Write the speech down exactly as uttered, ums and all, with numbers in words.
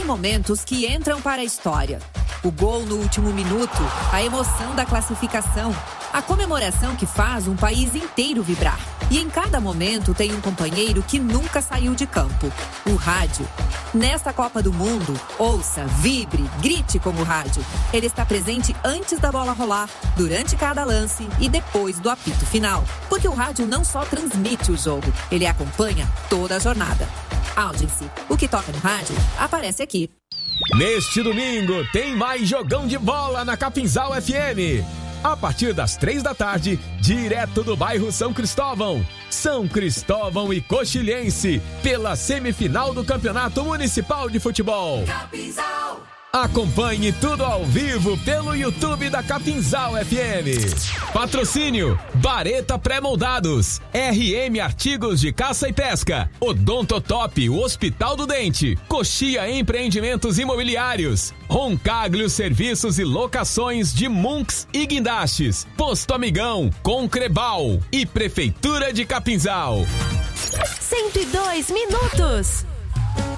Tem momentos que entram para a história. O gol no último minuto, a emoção da classificação, a comemoração que faz um país inteiro vibrar. E em cada momento tem um companheiro que nunca saiu de campo, o rádio. Nesta Copa do Mundo, ouça, vibre, grite com o rádio. Ele está presente antes da bola rolar, durante cada lance e depois do apito final. Porque o rádio não só transmite o jogo, ele acompanha toda a jornada. Audience, o que toca no rádio, aparece aqui. Neste domingo, tem mais jogão de bola na Capinzal F M. A partir das três da tarde, direto do bairro São Cristóvão. São Cristóvão e Coxilhense, pela semifinal do Campeonato Municipal de Futebol. Capinzal. Acompanhe tudo ao vivo pelo YouTube da Capinzal F M. Patrocínio: Bareta Pré-Moldados, R M Artigos de Caça e Pesca, Odontotop, o Hospital do Dente, Coxia Empreendimentos Imobiliários, Roncaglio Serviços e Locações de Munks e Guindastes, Posto Amigão, Concrebal e Prefeitura de Capinzal. cento e dois minutos.